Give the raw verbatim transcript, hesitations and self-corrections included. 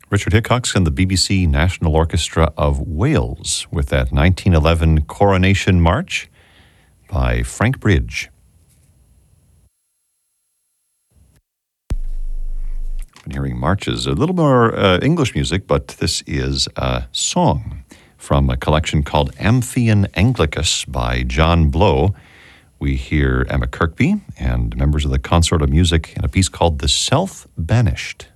Richard Hickox and the B B C National Orchestra of Wales with that nineteen eleven Coronation March by Frank Bridge. Been hearing marches, a little more uh, English music, but this is a song from a collection called Amphion Anglicus by John Blow. We hear Emma Kirkby and members of the Consort of Music in a piece called The Self-Banished.